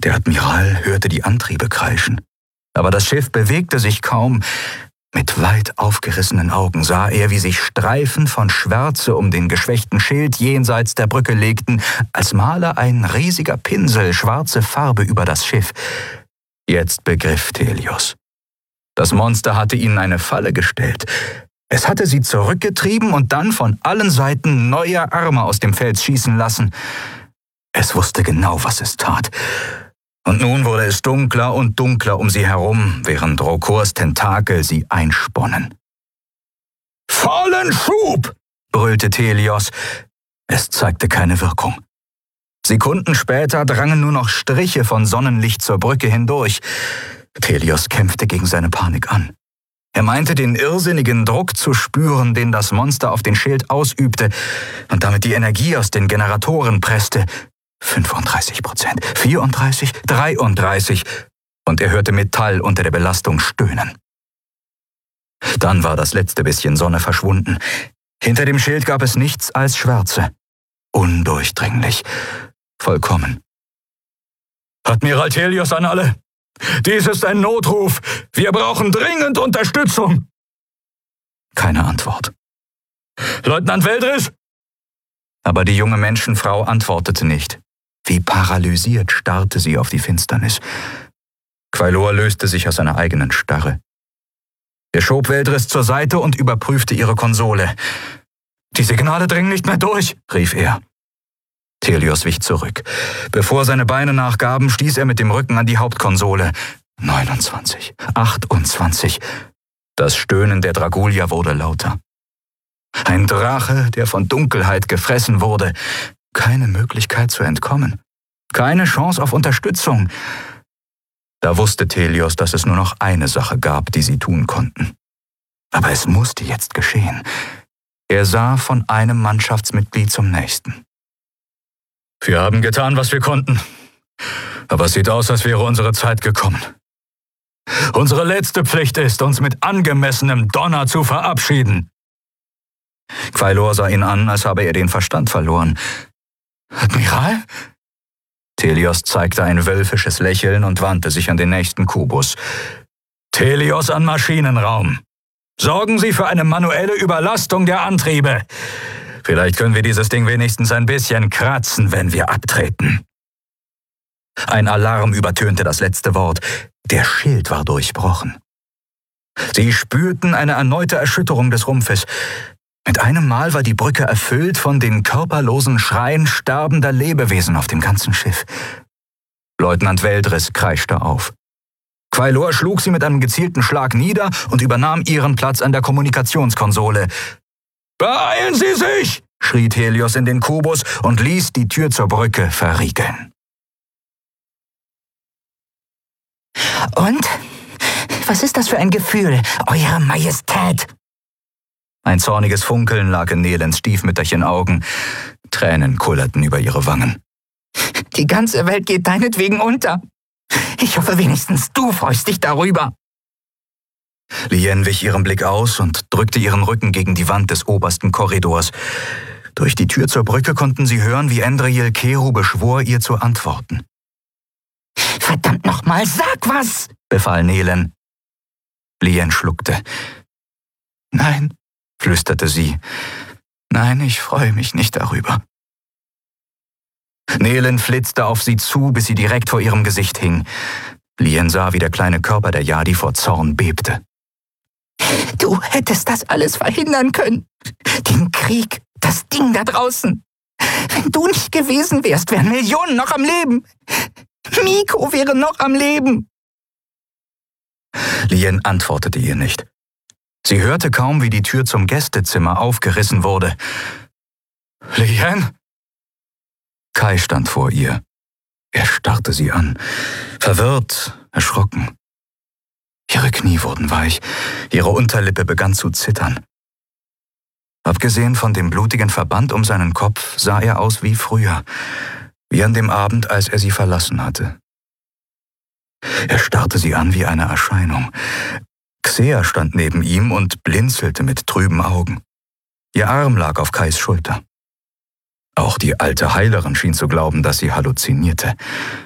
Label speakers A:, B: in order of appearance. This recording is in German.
A: Der Admiral hörte die Antriebe kreischen. Aber das Schiff bewegte sich kaum. Mit weit aufgerissenen Augen sah er, wie sich Streifen von Schwärze um den geschwächten Schild jenseits der Brücke legten, als male ein riesiger Pinsel schwarze Farbe über das Schiff. Jetzt begriff Thelios. Das Monster hatte ihnen eine Falle gestellt. Es hatte sie zurückgetrieben und dann von allen Seiten neue Arme aus dem Fels schießen lassen. Es wusste genau, was es tat. Und nun wurde es dunkler und dunkler um sie herum, während Drokors Tentakel sie einsponnen. »Vollen Schub!« brüllte Thelios. Es zeigte keine Wirkung. Sekunden später drangen nur noch Striche von Sonnenlicht zur Brücke hindurch. Thelios kämpfte gegen seine Panik an. Er meinte, den irrsinnigen Druck zu spüren, den das Monster auf den Schild ausübte und damit die Energie aus den Generatoren presste. 35%, 34, 33 und er hörte Metall unter der Belastung stöhnen. Dann war das letzte bisschen Sonne verschwunden. Hinter dem Schild gab es nichts als Schwärze. Undurchdringlich. Vollkommen. »Admiral Thelios an alle! Dies ist ein Notruf! Wir brauchen dringend Unterstützung!« Keine Antwort. »Leutnant Veldris!« Aber die junge Menschenfrau antwortete nicht. Wie paralysiert starrte sie auf die Finsternis. Quailor löste sich aus seiner eigenen Starre. Er schob Veldris zur Seite und überprüfte ihre Konsole. »Die Signale dringen nicht mehr durch«, rief er. Thelios wich zurück. Bevor seine Beine nachgaben, stieß er mit dem Rücken an die Hauptkonsole. 29, 28. Das Stöhnen der Dragulia wurde lauter. Ein Drache, der von Dunkelheit gefressen wurde. Keine Möglichkeit zu entkommen. Keine Chance auf Unterstützung. Da wusste Thelios, dass es nur noch eine Sache gab, die sie tun konnten. Aber es musste jetzt geschehen. Er sah von einem Mannschaftsmitglied zum nächsten. »Wir haben getan, was wir konnten. Aber es sieht aus, als wäre unsere Zeit gekommen. Unsere letzte Pflicht ist, uns mit angemessenem Donner zu verabschieden.« Quailor sah ihn an, als habe er den Verstand verloren. »Admiral?« Thelios zeigte ein wölfisches Lächeln und wandte sich an den nächsten Kubus. »Thelios an Maschinenraum. Sorgen Sie für eine manuelle Überlastung der Antriebe. Vielleicht können wir dieses Ding wenigstens ein bisschen kratzen, wenn wir abtreten.« Ein Alarm übertönte das letzte Wort. Der Schild war durchbrochen. Sie spürten eine erneute Erschütterung des Rumpfes. Mit einem Mal war die Brücke erfüllt von den körperlosen Schreien sterbender Lebewesen auf dem ganzen Schiff. Leutnant Veldris kreischte auf. Quailor schlug sie mit einem gezielten Schlag nieder und übernahm ihren Platz an der Kommunikationskonsole. »Beeilen Sie sich!« schrie Thelios in den Kubus und ließ die Tür zur Brücke verriegeln.
B: »Und? Was ist das für ein Gefühl, Eure Majestät?«
A: Ein zorniges Funkeln lag in Nelens Stiefmütterchen-Augen. Tränen kullerten über ihre Wangen.
B: »Die ganze Welt geht deinetwegen unter. Ich hoffe wenigstens, du freust dich darüber.«
A: Lien wich ihrem Blick aus und drückte ihren Rücken gegen die Wand des obersten Korridors. Durch die Tür zur Brücke konnten sie hören, wie Endriyel Keru beschwor, ihr zu antworten.
B: »Verdammt nochmal, sag was!«
A: befahl Nelen. Lien schluckte. »Nein«, flüsterte sie. »Nein, ich freue mich nicht darüber.« Nelen flitzte auf sie zu, bis sie direkt vor ihrem Gesicht hing. Lien sah, wie der kleine Körper der Yadi vor Zorn bebte.
B: »Du hättest das alles verhindern können. Den Krieg, das Ding da draußen. Wenn du nicht gewesen wärst, wären Millionen noch am Leben. Miko wäre noch am Leben.«
A: Lien antwortete ihr nicht. Sie hörte kaum, wie die Tür zum Gästezimmer aufgerissen wurde. »Lien?« Kai stand vor ihr. Er starrte sie an, verwirrt, erschrocken. Ihre Knie wurden weich, ihre Unterlippe begann zu zittern. Abgesehen von dem blutigen Verband um seinen Kopf sah er aus wie früher, wie an dem Abend, als er sie verlassen hatte. Er starrte sie an wie eine Erscheinung. Xea stand neben ihm und blinzelte mit trüben Augen. Ihr Arm lag auf Kais Schulter. Auch die alte Heilerin schien zu glauben, dass sie halluzinierte.